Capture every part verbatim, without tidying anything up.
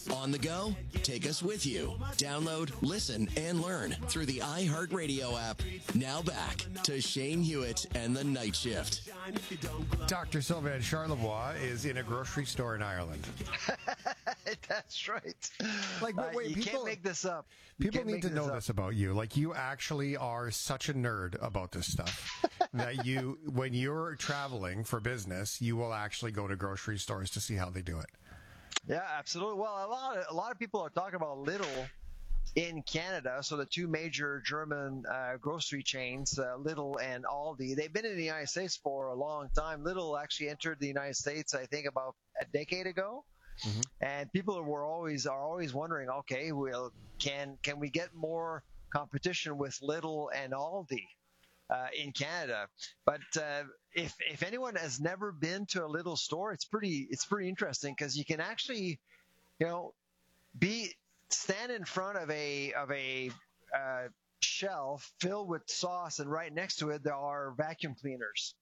On the go? Take us with you. Download, listen, and learn through the iHeartRadio app. Now back to Shane Hewitt and the Night Shift. Doctor Sylvain Charlebois is in a grocery store in Ireland. That's right. Like, wait, uh, wait, you people, can't make this up. You people can't need make to this know up. this about you. Like, you actually are such a nerd about this stuff that you, when you're traveling for business, you will actually go to grocery stores to see how they do it. Yeah, absolutely. Well, a lot of a lot of people are talking about Lidl in Canada. So the two major German uh, grocery chains, uh, Lidl and Aldi, they've been in the United States for a long time. Lidl actually entered the United States, I think, about a decade ago. Mm-hmm. And people were always are always wondering, okay, well, can can we get more competition with Lidl and Aldi uh, in Canada? But uh, if if anyone has never been to a Lidl store, it's pretty it's pretty interesting because you can actually, you know, be stand in front of a of a uh, shelf filled with sauce, and right next to it there are vacuum cleaners.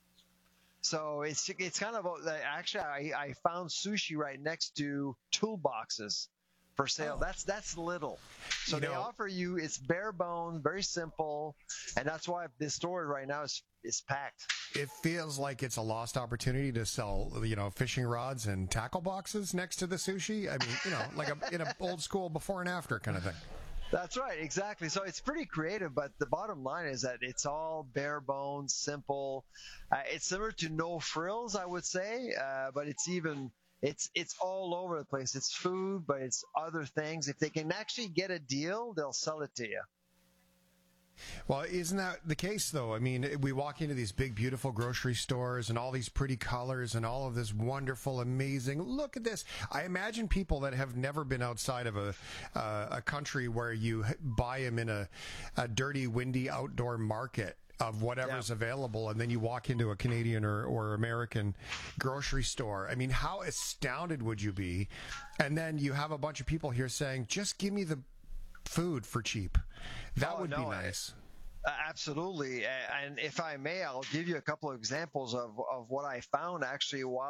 So it's it's kind of actually I, I found sushi right next to toolboxes for sale. Oh. That's that's Lidl. So you they know, offer you it's bare bones, very simple, and that's why this store right now is is packed. It feels like it's a lost opportunity to sell, you know, fishing rods and tackle boxes next to the sushi. I mean, you know, like a, in an old school before and after kind of thing. That's right, exactly. So it's pretty creative, but the bottom line is that it's all bare bones, simple. Uh, it's similar to No Frills, I would say, uh, but it's even it's it's all over the place. It's food, but it's other things. If they can actually get a deal, they'll sell it to you. Well, isn't that the case, though? I mean, we walk into these big, beautiful grocery stores and all these pretty colors and all of this wonderful, amazing, look at this. I imagine people that have never been outside of a uh, a country where you buy them in a, a dirty, windy outdoor market of whatever's yeah. available, and then you walk into a Canadian or, or American grocery store. I mean, how astounded would you be? And then you have a bunch of people here saying, just give me the food for cheap. That oh, would no, be nice. Uh, absolutely. And if I may, I'll give you a couple of examples of, of what I found actually while